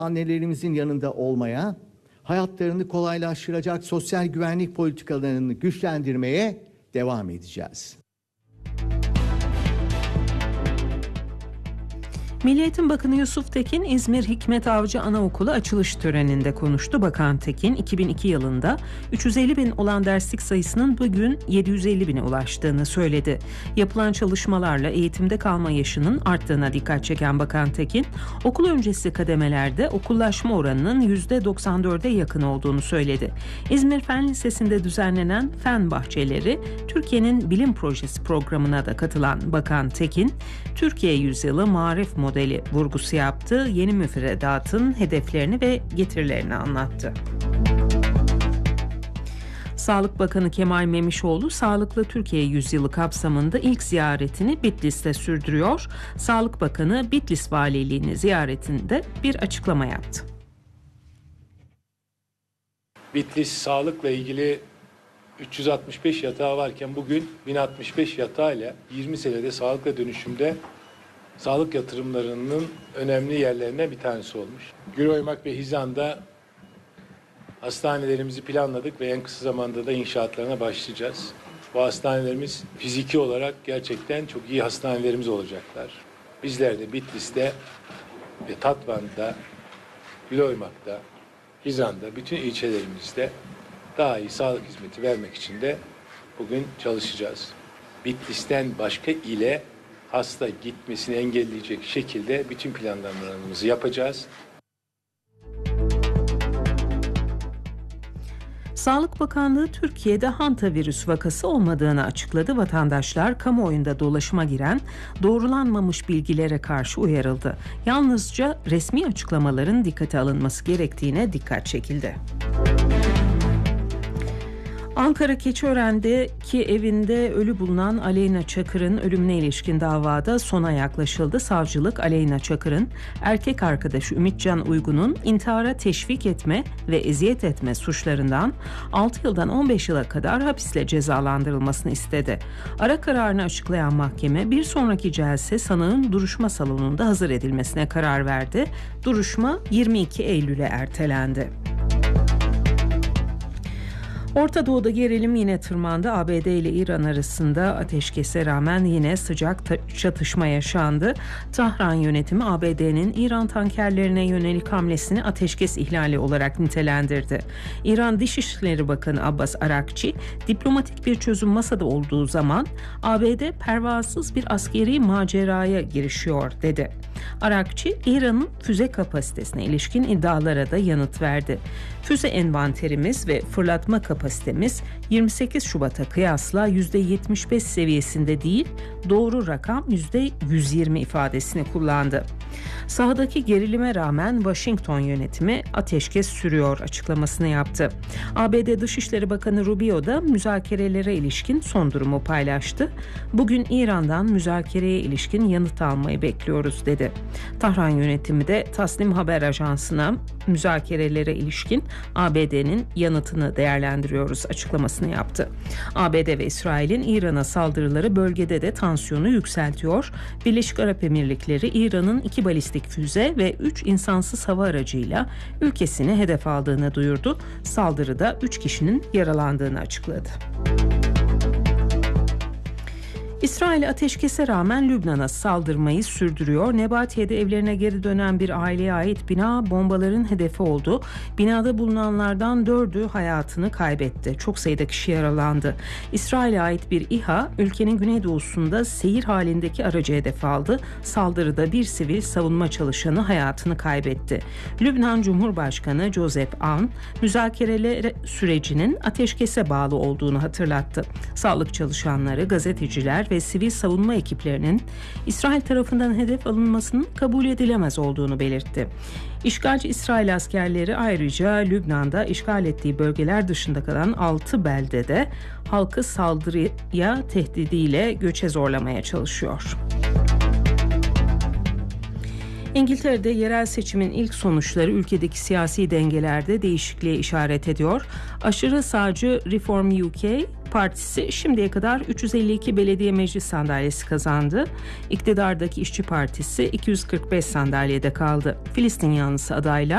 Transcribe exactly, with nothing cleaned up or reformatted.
annelerimizin yanında olmaya, hayatlarını kolaylaştıracak sosyal güvenlik politikalarını güçlendirmeye devam edeceğiz. Milli Eğitim Bakanı Yusuf Tekin, İzmir Hikmet Avcı Anaokulu açılış töreninde konuştu. Bakan Tekin, iki bin iki yılında üç yüz elli bin olan derslik sayısının bugün yedi yüz elli bine ulaştığını söyledi. Yapılan çalışmalarla eğitimde kalma yaşının arttığına dikkat çeken Bakan Tekin, okul öncesi kademelerde okullaşma oranının yüzde doksan dörde yakın olduğunu söyledi. İzmir Fen Lisesi'nde düzenlenen Fen Bahçeleri, Türkiye'nin bilim projesi programına da katılan Bakan Tekin, Türkiye Yüzyılı Marif modeli vurgusu yaptı, yeni müfredatın hedeflerini ve getirilerini anlattı. Sağlık Bakanı Kemal Memişoğlu, Sağlıklı Türkiye Yüzyılı kapsamında ilk ziyaretini Bitlis'te sürdürüyor. Sağlık Bakanı Bitlis Valiliğini ziyaretinde bir açıklama yaptı. Bitlis sağlıkla ilgili üç yüz altmış beş yatağı varken bugün bin altmış beş yatağıyla yirmi senede sağlıkla dönüşümde sağlık yatırımlarının önemli yerlerinden bir tanesi olmuş. Güloymak ve Hizan'da hastanelerimizi planladık ve en kısa zamanda da inşaatlarına başlayacağız. Bu hastanelerimiz fiziki olarak gerçekten çok iyi hastanelerimiz olacaklar. Bizler de Bitlis'te ve Tatvan'da, Güloymak'ta, Hizan'da, bütün ilçelerimizde daha iyi sağlık hizmeti vermek için de bugün çalışacağız. Bitlis'ten başka ile hasta gitmesini engelleyecek şekilde bütün planlamalarımızı yapacağız. Sağlık Bakanlığı Türkiye'de hantavirüs vakası olmadığını açıkladı. Vatandaşlar kamuoyunda dolaşıma giren doğrulanmamış bilgilere karşı uyarıldı. Yalnızca resmi açıklamaların dikkate alınması gerektiğine dikkat çekildi. Ankara Keçiören'deki evinde ölü bulunan Aleyna Çakır'ın ölümüne ilişkin davada sona yaklaşıldı. Savcılık, Aleyna Çakır'ın erkek arkadaşı Ümitcan Uygun'un intihara teşvik etme ve eziyet etme suçlarından altı yıldan on beş yıla kadar hapisle cezalandırılmasını istedi. Ara kararını açıklayan mahkeme bir sonraki celse sanığın duruşma salonunda hazır edilmesine karar verdi. Duruşma yirmi iki Eylül'e ertelendi. Orta Doğu'da gerilim yine tırmandı. A B D ile İran arasında ateşkese rağmen yine sıcak çatışma yaşandı. Tahran yönetimi A B D'nin İran tankerlerine yönelik hamlesini ateşkes ihlali olarak nitelendirdi. İran Dışişleri Bakanı Abbas Arakçi, diplomatik bir çözüm masada olduğu zaman A B D pervasız bir askeri maceraya girişiyor dedi. Arakçi, İran'ın füze kapasitesine ilişkin iddialara da yanıt verdi. Füze envanterimiz ve fırlatma kapasitemiz yirmi sekiz Şubat'a kıyasla yüzde yetmiş beş seviyesinde değil, doğru rakam yüzde yüz yirmi ifadesini kullandı. Sahadaki gerilime rağmen Washington yönetimi ateşkes sürüyor açıklamasını yaptı. A B D Dışişleri Bakanı Rubio da müzakerelere ilişkin son durumu paylaştı. Bugün İran'dan müzakereye ilişkin yanıt almayı bekliyoruz dedi. Tahran yönetimi de Tasnim Haber Ajansı'na müzakerelere ilişkin A B D'nin yanıtını değerlendiriyoruz açıklamasını yaptı. A B D ve İsrail'in İran'a saldırıları bölgede de tansiyonu yükseltiyor. Birleşik Arap Emirlikleri İran'ın iki balistik füze ve üç insansız hava aracıyla ülkesini hedef aldığını duyurdu. Saldırıda üç kişinin yaralandığını açıkladı. İsrail ateşkese rağmen Lübnan'a saldırmayı sürdürüyor. Nebatiye'de evlerine geri dönen bir aileye ait bina bombaların hedefi oldu. Binada bulunanlardan dördü hayatını kaybetti. Çok sayıda kişi yaralandı. İsrail'e ait bir İHA ülkenin güneydoğusunda seyir halindeki aracı hedef aldı. Saldırıda bir sivil savunma çalışanı hayatını kaybetti. Lübnan Cumhurbaşkanı Joseph Aoun müzakereler sürecinin ateşkese bağlı olduğunu hatırlattı. Sağlık çalışanları, gazeteciler ve sivil savunma ekiplerinin İsrail tarafından hedef alınmasının kabul edilemez olduğunu belirtti. İşgalci İsrail askerleri ayrıca Lübnan'da işgal ettiği bölgeler dışında kalan altı beldede halkı saldırıya tehdidiyle göçe zorlamaya çalışıyor. İngiltere'de yerel seçimin ilk sonuçları ülkedeki siyasi dengelerde değişikliğe işaret ediyor. Aşırı sağcı Reform U K Partisi şimdiye kadar üç yüz elli iki belediye meclis sandalyesi kazandı. İktidardaki İşçi Partisi iki yüz kırk beş sandalyede kaldı. Filistin yanlısı adaylar